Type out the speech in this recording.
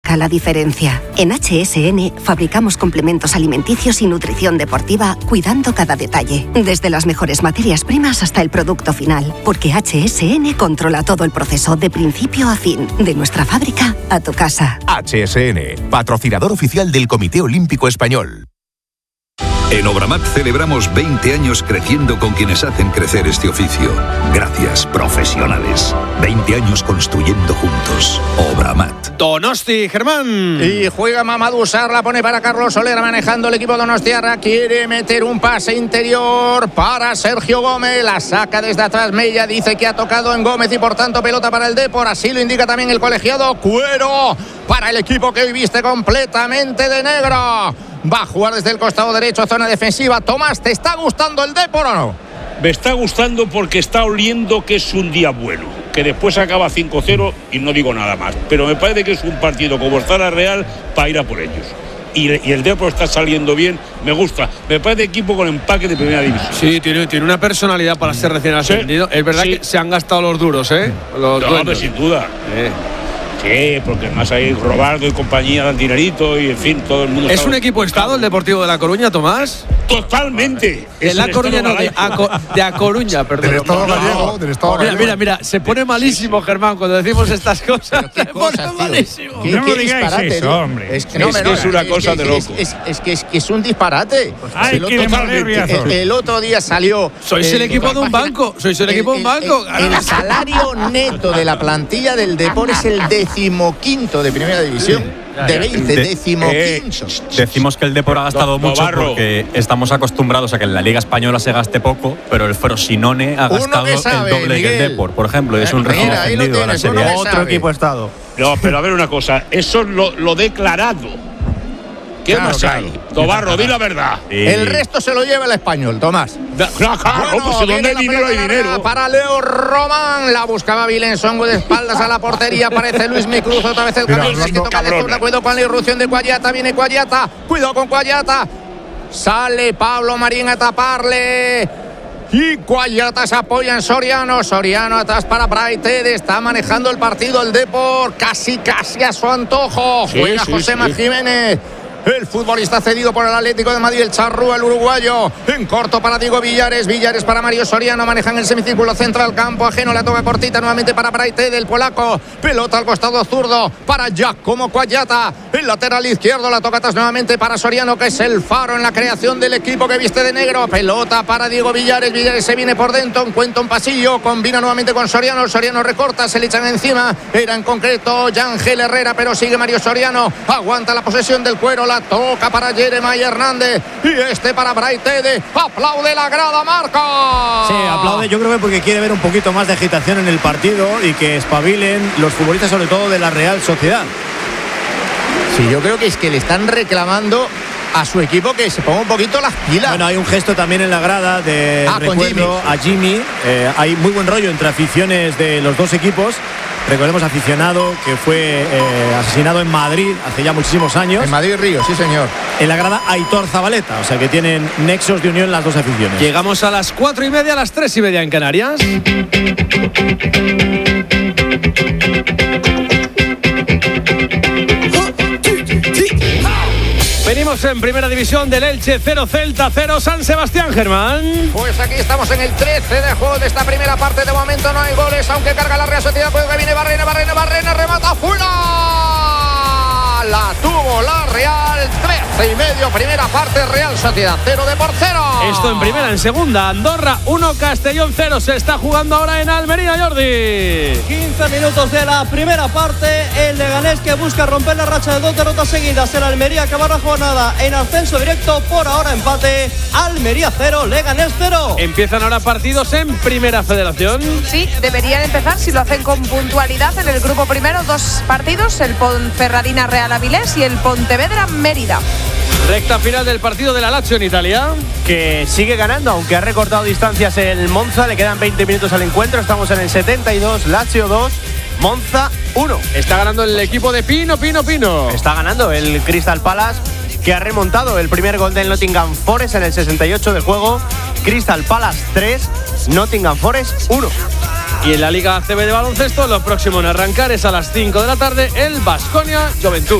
marca la diferencia. En HSN fabricamos complementos alimenticios y nutrición deportiva, cuidando cada detalle, desde las mejores materias primas hasta el producto final, porque HSN controla todo el proceso de principio a fin, de nuestra fábrica a tu casa. HSN, patrocinador oficial del Comité Olímpico Español. En Obramat celebramos 20 años creciendo con quienes hacen crecer este oficio. Gracias, profesionales. 20 años construyendo juntos. Obramat. Donosti, Germán. Y juega Mamadou Sarr, la pone para Carlos Soler, manejando el equipo donostiarra. Quiere meter un pase interior para Sergio Gómez. La saca desde atrás Mella, dice que ha tocado en Gómez y por tanto pelota para el Depor. Así lo indica también el colegiado. Cuero para el equipo que hoy viste completamente de negro. Va a jugar desde el costado derecho, zona defensiva. Tomás, ¿te está gustando el Depor o no? Me está gustando porque está oliendo que es un día bueno. Que después acaba 5-0 y no digo nada más. Pero me parece que es un partido como está la Real para ir a por ellos. Y el Depor está saliendo bien, me gusta. Me parece equipo con empaque de primera división. Sí, tiene una personalidad para ser recién ascendido. Sí, es verdad que se han gastado los duros, ¿eh? Los no, sin duda. Sí, porque además hay Robaldo y compañía dan dinerito y en fin, todo el mundo. ¿Es un equipo estado el Deportivo de La Coruña, Tomás? Totalmente. De La Coruña, no, de A Coruña, perdón. Del Estado gallego, del Estado gallego. Mira, se pone malísimo, Germán, cuando decimos estas cosas. Se pone malísimo. No me digáis eso, hombre. Es una cosa de loco. Es que es un disparate. Hay que el otro día salió. Sois el equipo de un banco. El salario neto de la plantilla del Depor es el 15º de primera división. De 20, 15º. Decimos que el Depor ha gastado mucho porque estamos acostumbrados a que en la Liga Española se gaste poco, pero el Frosinone ha gastado el doble que el Depor, por ejemplo, y es un recién ascendido a la Serie A. Otro equipo estado. No, pero a ver una cosa, eso es lo declarado. ¿Qué más hay? Tobarro, di la verdad. Sí. El resto se lo lleva el Español, Tomás. Claro, pues donde hay dinero hay dinero. Para Leo Román, la buscaba Vilensongo de espaldas a la portería. Aparece Luis Micruz, otra vez el cambio. Que toca de zurda, cuidado con la irrupción de Cuayata. Viene Cuayata, cuidado con Cuayata. Sale Pablo Marín a taparle. Y Cuayata se apoya en Soriano. Soriano atrás para Braithwaite. Está manejando el partido el Depor. Casi a su antojo. Juega Josema Jiménez. El futbolista cedido por el Atlético de Madrid, el Charrúa, el uruguayo. En corto para Diego Villares. Villares para Mario Soriano. Manejan el semicírculo central. Campo ajeno. La toca cortita nuevamente para Braithwaite del polaco. Pelota al costado zurdo para Giacomo Cuayata. El lateral izquierdo. La toca atrás nuevamente para Soriano, que es el faro en la creación del equipo que viste de negro. Pelota para Diego Villares. Villares se viene por dentro. Encuentra un pasillo. Combina nuevamente con Soriano. Soriano recorta. Se le echan encima. Era en concreto Yangel Herrera, pero sigue Mario Soriano. Aguanta la posesión del cuero. La toca para Jeremiah Hernández y para Braithwaite. Aplaude la grada, Marca. Sí, aplaude, yo creo que porque quiere ver un poquito más de agitación en el partido y que espabilen los futbolistas, sobre todo de la Real Sociedad. Sí, yo creo que es que le están reclamando a su equipo que se ponga un poquito las pilas. Bueno, hay un gesto también en la grada de recuerdo a Jimmy. Hay muy buen rollo entre aficiones de los dos equipos. Recordemos, aficionado que fue asesinado en Madrid hace ya muchísimos años. En Madrid-Río, sí señor. En la grada Aitor Zabaleta, o sea que tienen nexos de unión las dos aficiones. Llegamos a las 4:30, a las 3:30 en Canarias. Venimos en primera división del Elche, 0 Celta, 0 San Sebastián, Germán. Pues aquí estamos en el 13 de juego de esta primera parte. De momento no hay goles, aunque carga la Real Sociedad. Pues que viene Barrena, remata fuera. La tuvo la Real, 13:30, primera parte, Real Sociedad 0 Depor 0. Esto en primera. En segunda, Andorra 1, Castellón 0. Se está jugando ahora en Almería, Jordi. 15 minutos de la primera parte. El Leganés que busca romper la racha de 2 derrotas seguidas. El Almería acaba la jornada en ascenso directo. Por ahora empate. Almería 0, Leganés 0. Empiezan ahora partidos en Primera Federación. Sí, deberían empezar si lo hacen con puntualidad. En el grupo primero, 2 partidos. El Ponferradina Real Avilés y el Pontevedra Mérida. Recta final del partido de la Lazio en Italia, que sigue ganando, aunque ha recortado distancias el Monza. Le quedan 20 minutos al encuentro. Estamos en el 72, Lazio 2, Monza 1. Está ganando el equipo de Pino. Está ganando el Crystal Palace, que ha remontado el primer gol del Nottingham Forest en el 68 del juego. Crystal Palace 3, Nottingham Forest 1. Y en la Liga ACB de baloncesto, lo próximo en arrancar es a las 5 de la tarde el Baskonia Juventud.